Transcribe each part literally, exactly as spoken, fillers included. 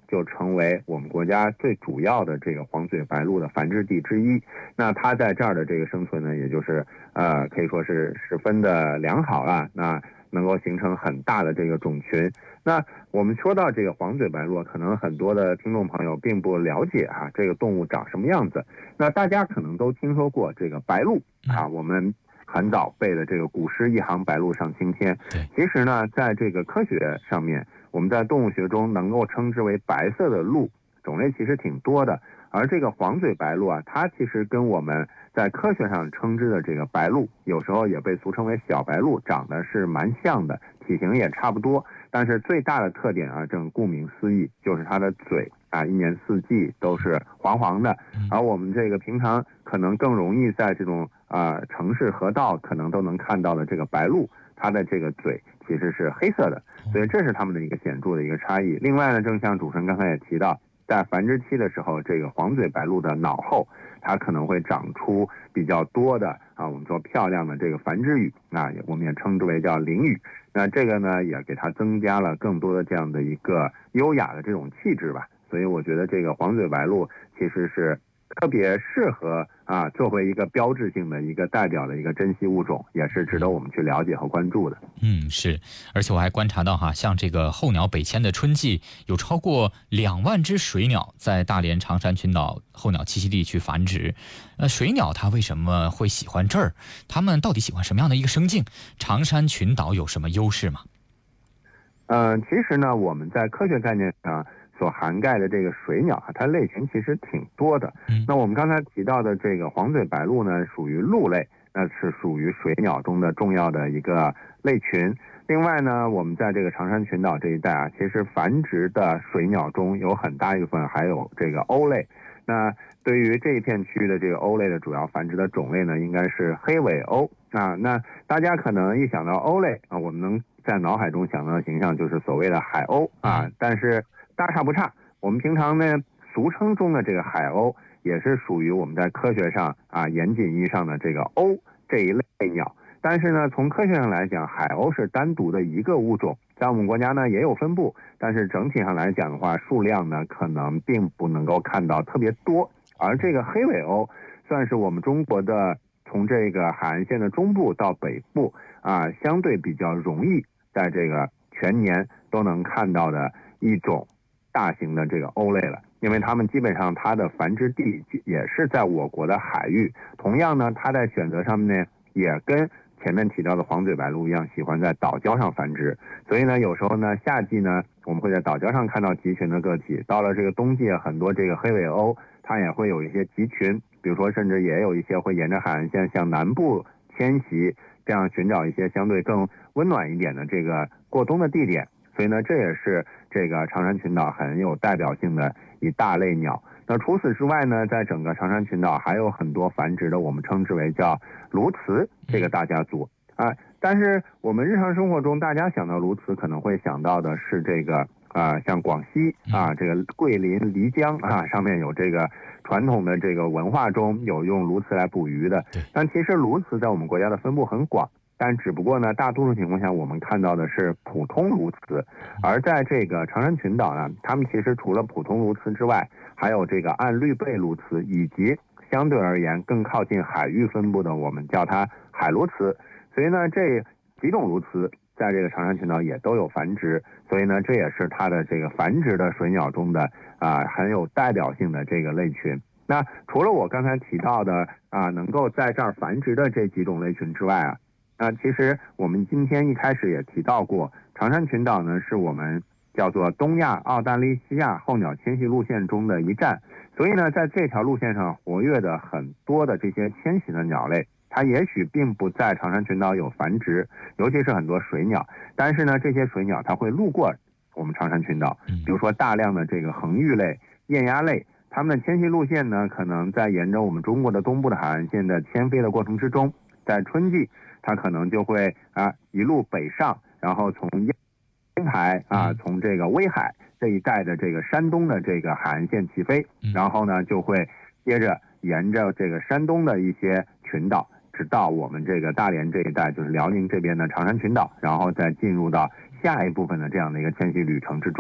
就成为我们国家最主要的这个黄嘴白鹭的繁殖地之一。那它在这儿的这个生存呢，也就是呃可以说是十分的良好啊，那能够形成很大的这个种群。那我们说到这个黄嘴白鹭，可能很多的听众朋友并不了解啊，这个动物长什么样子。那大家可能都听说过这个白鹭啊，我们很早背的这个古诗一行白鹭上青天。其实呢，在这个科学上面，我们在动物学中能够称之为白色的鹭种类其实挺多的。而这个黄嘴白鹭啊，它其实跟我们在科学上称之的这个白鹭，有时候也被俗称为小白鹭，长得是蛮像的，体型也差不多。但是最大的特点啊，正顾名思义，就是它的嘴啊，一年四季都是黄黄的。而我们这个平常可能更容易在这种啊、呃、城市河道可能都能看到的这个白鹭，它的这个嘴其实是黑色的，所以这是它们的一个显著的一个差异。另外呢，正像主持人刚才也提到，在繁殖期的时候，这个黄嘴白鹭的脑后，它可能会长出比较多的啊，我们说漂亮的这个繁殖羽，那我们也称之为叫灵羽。那这个呢，也给它增加了更多的这样的一个优雅的这种气质吧。所以我觉得这个黄嘴白鹭其实是特别适合啊，作为一个标志性的一个代表的一个珍稀物种，也是值得我们去了解和关注的。 嗯，是，而且我还观察到哈，像这个候鸟北迁的春季，有超过两万只水鸟在大连长山群岛候鸟栖息地去繁殖。呃，水鸟它为什么会喜欢这儿？它们到底喜欢什么样的一个生境？长山群岛有什么优势吗？ 嗯、呃，其实呢，我们在科学概念上所涵盖的这个水鸟，它类群其实挺多的。嗯，那我们刚才提到的这个黄嘴白鹭呢，属于鹭类，那是属于水鸟中的重要的一个类群。另外呢，我们在这个长山群岛这一带啊，其实繁殖的水鸟中有很大一部分还有这个鸥类。那对于这一片区域的这个鸥类的主要繁殖的种类呢，应该是黑尾鸥啊。那大家可能一想到鸥类啊，我们能在脑海中想到的形象就是所谓的海鸥啊，但是大差不差。我们平常呢俗称中的这个海鸥，也是属于我们在科学上啊严谨意义上的这个鸥这一类鸟。但是呢，从科学上来讲，海鸥是单独的一个物种，在我们国家呢也有分布，但是整体上来讲的话，数量呢可能并不能够看到特别多。而这个黑尾鸥算是我们中国的从这个海岸线的中部到北部啊，相对比较容易在这个全年都能看到的一种大型的这个鸥类了。因为它们基本上它的繁殖地也是在我国的海域，同样呢，它在选择上面呢也跟前面提到的黄嘴白鹭一样，喜欢在岛礁上繁殖。所以呢，有时候呢，夏季呢，我们会在岛礁上看到集群的个体。到了这个冬季，很多这个黑尾鸥，它也会有一些集群，比如说甚至也有一些会沿着海岸线向南部迁徙，这样寻找一些相对更温暖一点的这个过冬的地点。所以呢，这也是这个长山群岛很有代表性的一大类鸟。那除此之外呢，在整个长山群岛还有很多繁殖的，我们称之为叫鸬鹚这个大家族啊。但是我们日常生活中，大家想到鸬鹚，可能会想到的是这个啊，像广西啊，这个桂林漓江啊，上面有这个传统的这个文化中有用鸬鹚来捕鱼的。但其实鸬鹚在我们国家的分布很广。但只不过呢，大多数情况下我们看到的是普通鸬鹚，而在这个长山群岛呢，他们其实除了普通鸬鹚之外，还有这个暗绿背鸬鹚，以及相对而言更靠近海域分布的，我们叫它海鸬鹚。所以呢，这几种鸬鹚在这个长山群岛也都有繁殖，所以呢，这也是它的这个繁殖的水鸟中的啊、呃、很有代表性的这个类群。那除了我刚才提到的啊、呃、能够在这儿繁殖的这几种类群之外啊。那其实我们今天一开始也提到过，长山群岛呢是我们叫做东亚澳大利西亚候鸟迁徙路线中的一站，所以呢，在这条路线上活跃的很多的这些迁徙的鸟类，它也许并不在长山群岛有繁殖，尤其是很多水鸟，但是呢，这些水鸟它会路过我们长山群岛，比如说大量的这个恒玉类、雁鸭类，它们的迁徙路线呢，可能在沿着我们中国的东部的海岸线的迁飞的过程之中，在春季它可能就会啊一路北上，然后从烟台啊，从这个威海这一带的这个山东的这个海岸线起飞，然后呢就会接着沿着这个山东的一些群岛，直到我们这个大连这一带，就是辽宁这边的长山群岛，然后再进入到下一部分的这样的一个迁徙旅程之中。所以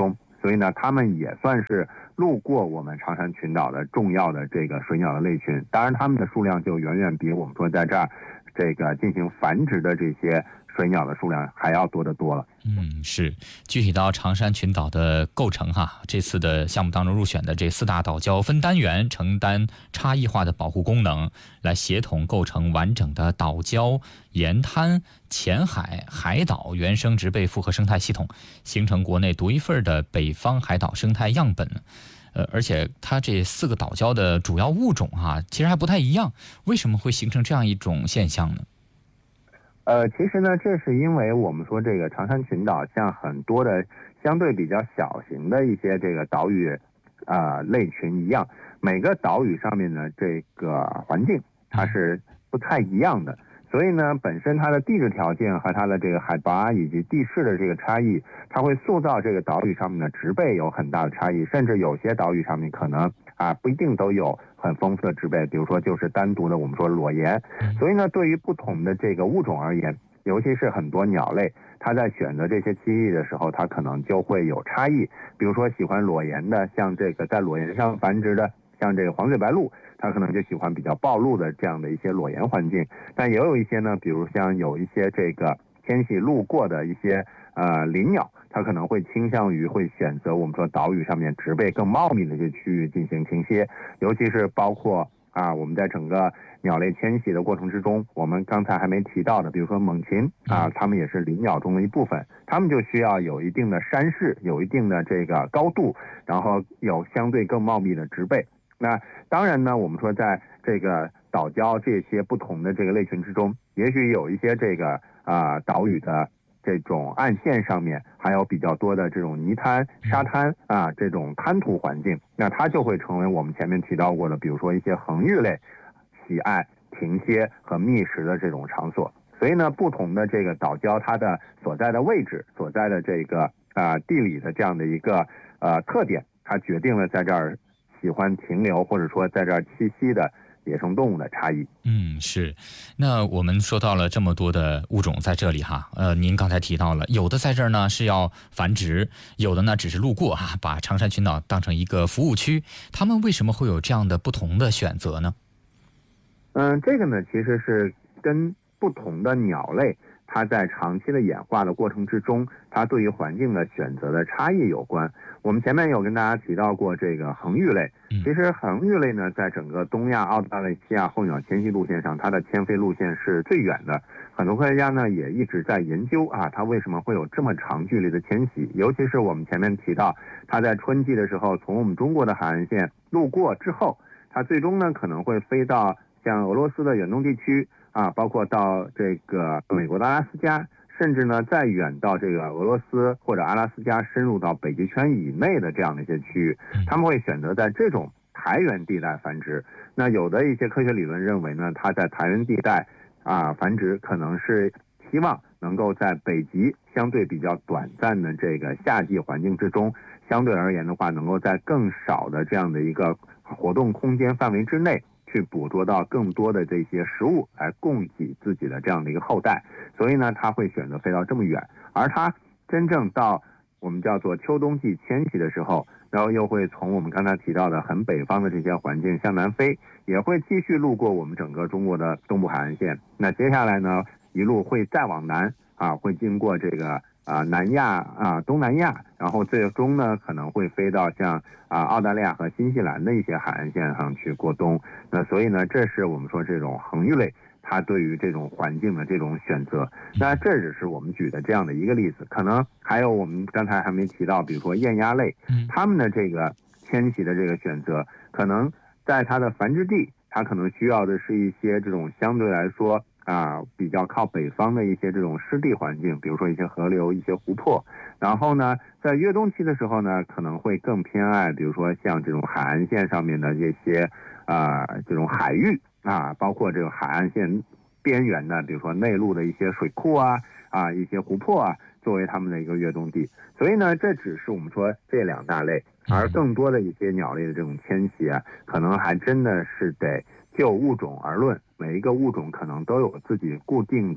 所以呢，它们也算是路过我们长山群岛的重要的这个水鸟的类群。当然，它们的数量就远远比我们说在这儿这个进行繁殖的这些水鸟的数量还要多得多了。 嗯，是。具体到长山群岛的构成哈，这次的项目当中入选的这四大岛礁分单元，承担差异化的保护功能，来协同构成完整的岛礁、沿滩、浅海、海岛原生植被复合生态系统，形成国内独一份的北方海岛生态样本。呃，而且它这四个岛礁的主要物种哈、啊，其实还不太一样，为什么会形成这样一种现象呢？ 呃，其实呢，这是因为我们说这个长山群岛像很多的相对比较小型的一些这个岛屿啊、呃、类群一样，每个岛屿上面呢这个环境它是不太一样的，所以呢本身它的地质条件和它的这个海拔以及地势的这个差异，它会塑造这个岛屿上面的植被有很大的差异，甚至有些岛屿上面可能啊不一定都有很丰富的植被，比如说就是单独的我们说裸岩。所以呢，对于不同的这个物种而言，尤其是很多鸟类，它在选择这些栖地的时候，它可能就会有差异。比如说喜欢裸岩的，像这个在裸岩上繁殖的，像这个黄嘴白鹭，它可能就喜欢比较暴露的这样的一些裸岩环境。但也有一些呢，比如像有一些这个迁徙路过的一些呃林鸟，它可能会倾向于会选择我们说岛屿上面植被更茂密的这些区域进行停歇，尤其是包括啊我们在整个鸟类迁徙的过程之中，我们刚才还没提到的，比如说猛禽啊，它们也是林鸟中的一部分，它们就需要有一定的山势，有一定的这个高度，然后有相对更茂密的植被。那当然呢，我们说在这个岛礁这些不同的这个类群之中，也许有一些这个啊、呃、岛屿的这种岸线上面还有比较多的这种泥滩、沙滩啊这种滩涂环境，那它就会成为我们前面提到过的，比如说一些恒玉类喜爱停歇和觅食的这种场所。所以呢，不同的这个岛礁它的所在的位置、所在的这个啊、呃、地理的这样的一个呃特点，它决定了在这儿喜欢停留或者说在这儿栖息的野生动物的差异。 嗯，是。那我们说到了这么多的物种在这里哈，呃，您刚才提到了，有的在这儿呢是要繁殖，有的呢只是路过哈，把长山群岛当成一个服务区，他们为什么会有这样的不同的选择呢？ 嗯，这个呢其实是跟不同的鸟类它在长期的演化的过程之中，它对于环境的选择的差异有关。我们前面有跟大家提到过这个恒玉类，其实恒玉类呢，在整个东亚、澳大利亚候鸟迁徙路线上，它的迁飞路线是最远的。很多科学家呢也一直在研究啊，它为什么会有这么长距离的迁徙？尤其是我们前面提到，它在春季的时候从我们中国的海岸线路过之后，它最终呢可能会飞到像俄罗斯的远东地区啊，包括到这个美国的阿拉斯加，甚至呢再远到这个俄罗斯或者阿拉斯加，深入到北极圈以内的这样的一些区域，他们会选择在这种台原地带繁殖。那有的一些科学理论认为呢，它在台原地带啊繁殖，可能是希望能够在北极相对比较短暂的这个夏季环境之中，相对而言的话，能够在更少的这样的一个活动空间范围之内，去捕捉到更多的这些食物来供给自己的这样的一个后代，所以呢，他会选择飞到这么远。而他真正到我们叫做秋冬季迁徙的时候，然后又会从我们刚才提到的很北方的这些环境向南飞，也会继续路过我们整个中国的东部海岸线。那接下来呢，一路会再往南啊，会经过这个啊南亚啊东南亚，然后最终呢可能会飞到像啊澳大利亚和新西兰的一些海岸线上去过冬。那所以呢，这是我们说这种恒玉类它对于这种环境的这种选择。那这只是我们举的这样的一个例子，可能还有我们刚才还没提到，比如说雁鸭类，它们的这个迁徙的这个选择，可能在它的繁殖地，它可能需要的是一些这种相对来说啊比较靠北方的一些这种湿地环境，比如说一些河流、一些湖泊。然后呢，在越冬期的时候呢，可能会更偏爱，比如说像这种海岸线上面的这些啊、呃、这种海域啊，包括这个海岸线边缘的，比如说内陆的一些水库啊啊一些湖泊啊，作为他们的一个越冬地。所以呢，这只是我们说这两大类，而更多的一些鸟类的这种迁徙啊，可能还真的是得就物种而论，每一个物种可能都有自己固定的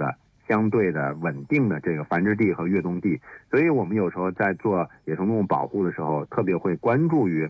相对的稳定的这个繁殖地和跃动地。所以我们有时候在做野生动物保护的时候，特别会关注于